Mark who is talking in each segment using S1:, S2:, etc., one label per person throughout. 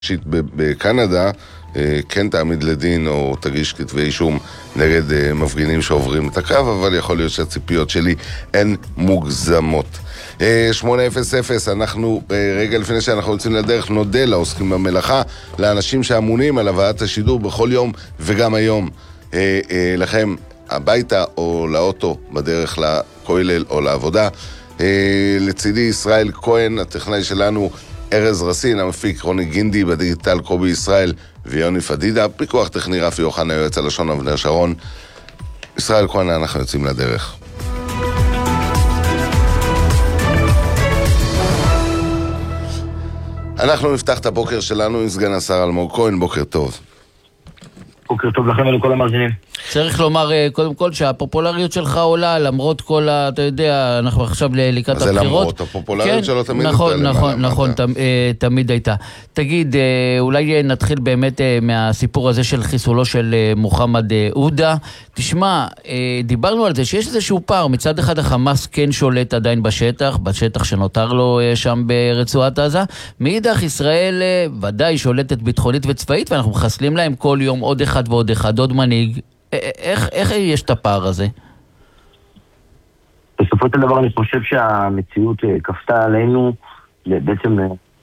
S1: בקנדה כן תעמיד לדין או תגיש כתבי אישום נגד מפגינים שעוברים את הקו, אבל יכול להיות שהציפיות שלי הן מוגזמות. 8:00, אנחנו רגע לפני שאנחנו יוצאים לדרך נודה לעוסקים במלאכה, לאנשים שאמונים על הבאת השידור בכל יום וגם היום לכם הביתה או לאוטו בדרך לכולל או לעבודה. לצידי ישראל כהן, הטכנאי שלנו ארז רסין, המפיק רוני גינדי, בדיגיטל קובי ישראל ויוני פדידה, פיקוח טכני רפי יוחנן, יועץ הלשון אבנר שרון. ישראל כהן, אנחנו יוצאים לדרך. אנחנו נפתח את הבוקר שלנו עם סגן השר אלמוג כהן. בוקר טוב.
S2: בוקר טוב לכם ולכל המאזינים.
S3: צריך לומר קודם כל שהפופולריות שלך עולה למרות כל אתה יודע, אנחנו עכשיו לקראת הבחירות.
S1: זה למרות, הפופולריות שלו תמיד
S3: נכון, תמיד הייתה. תגיד, אולי נתחיל באמת מהסיפור הזה של חיסולו של מוחמד עודה. תשמע, דיברנו על זה שיש איזשהו פער, מצד אחד החמאס כן שולט עדיין בשטח שנותר לו שם ברצועת עזה, מאידך ישראל ודאי שולטת ביטחונית וצבאית, ואנחנו מחסלים להם כל יום עוד אחד ועוד אחד, עוד מנהיג. איך יש את הפער הזה?
S2: בסופו של דבר אני חושב שהמציאות כפתה עלינו בעצם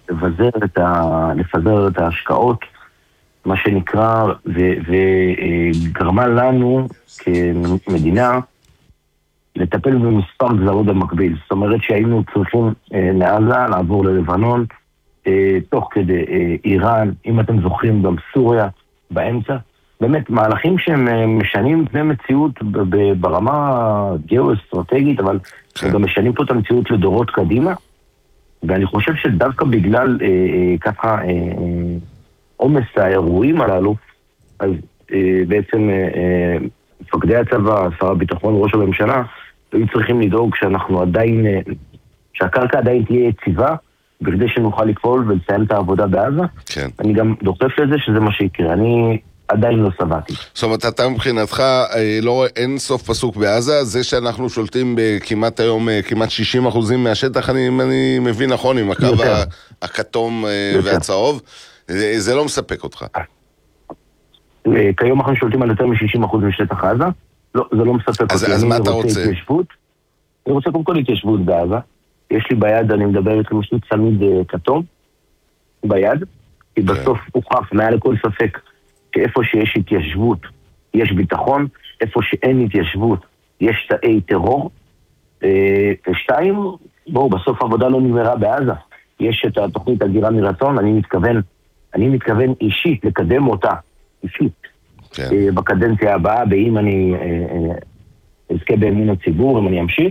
S2: לפזר את ההשקעות, מה שנקרא, וגרמה לנו כמדינה לטפל במספר גזרות במקביל. זאת אומרת שהיינו צריכים מעזה לעבור ללבנון, תוך כדי איראן, אם אתם זוכרים גם סוריה באמצע. באמת, מהלכים שהם משנים פני מציאות ברמה גיאו-אסטרטגית, אבל הם גם משנים פה את המציאות לדורות קדימה, ואני חושב שדווקא בגלל ככה עומס האירועים הללו, אז בעצם מפקדי הצבא, שר הביטחון, ראש הממשלה, היו צריכים לדאוג שאנחנו עדיין, שהקרקע עדיין תהיה יציבה, בכדי שנוכל לפעול ולסיים את העבודה בעזה.
S1: כן.
S2: אני גם דוחף לזה שזה מה שיקרה. אני עדיין לא סבתי.
S1: זאת אומרת, אתה מבחינתך אין סוף פסוק בעזה, זה שאנחנו שולטים בכמעט היום, כמעט 60% מהשטח, אני מבין נכון, עם הקו הכתום והצהוב, זה לא מספק אותך.
S2: כיום אנחנו שולטים על יותר מ-60% משטח עזה, לא, זה לא מספק אותי.
S1: אז מה אתה רוצה?
S2: אני רוצה קודם כל התיישבות בעזה, יש לי ביד, אני מדבר איתכם, יש לי צמיד כתום ביד, כי בסוף הוכח מעל לכל ספק שאיפה שיש התיישבות יש ביטחון, איפה שאין התיישבות יש תאי טרור. ושתיים, בואו, בסוף העבודה לא נגמרה בעזה. יש את התוכנית הגירה מרצון, אני מתכוון אישית לקדם אותה, אישית, בקדנציה הבאה, ואם אני אזכה באמון הציבור, אם אני אמשיך,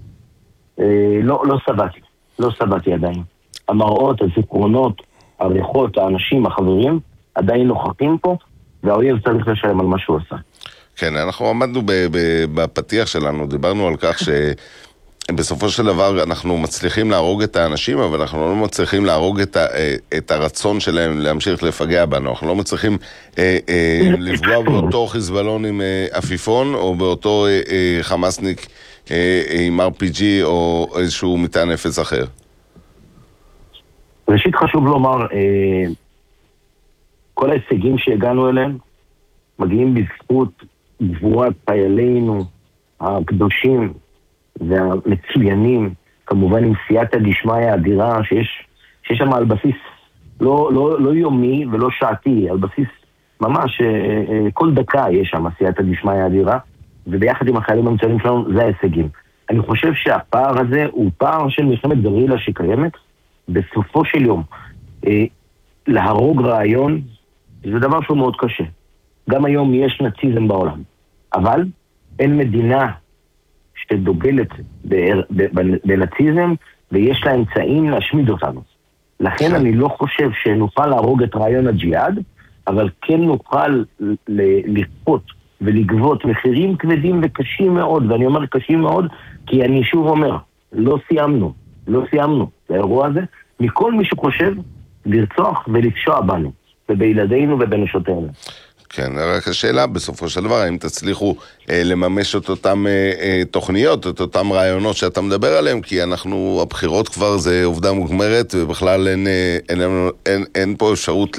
S2: לא סבתי עדיין. המראות, הזיכרונות, הריחות, האנשים, החברים, עדיין נוכחים פה, והאויב צריך לשלם על מה שהוא עשה.
S1: כן, אנחנו עמדנו בפתיח שלנו, דיברנו על כך שבסופו של דבר אנחנו מצליחים להרוג את האנשים, אבל אנחנו לא מצליחים להרוג את הרצון שלהם להמשיך לפגע בנו. אנחנו לא מצליחים לפגוע באותו חיזבאללון עם אפיפון, או באותו חמאסניק עם RPG, או איזשהו מטען אפס אחר.
S2: ראשית חשוב לומר, כל ההישגים שהגענו אליהם מגיעים בזכות גבורת חיילינו הקדושים והמצוינים, כמובן עם סייעתא דשמיא האדירה שיש שם על בסיס לא יומי ולא שעתי, על בסיס ממש כל דקה יש שם סייעתא דשמיא האדירה, וביחד עם החיילים המצוינים שלנו זה ההישגים. אני חושב שהפער הזה הוא פער של מלחמת גרילה שקיימת. בסופו של יום להרוג רעיון זה דבר שהוא מאוד קשה. גם היום יש נאציזם בעולם, אבל אין מדינה שדוגלת בנאציזם ויש לה אמצעים להשמיד אותנו. לכן אני לא חושב שנוכל להרוג את רעיון הג'יהאד, אבל כן נוכל לכפות ולגבות מחירים כבדים וקשים מאוד, ואני אומר קשים מאוד כי אני שוב אומר, לא סיימנו את האירוע הזה, מכל מי שחושב לרצוח ולפשוע בנו ובילדינו ובנשותינו.
S1: כן, רק השאלה בסופו של דבר, האם תצליחו לממש את אותם תוכניות, את אותם רעיונות שאתה מדבר עליהם, כי הבחירות כבר זה עובדה מוגמרת, ובכלל אין פה אפשרות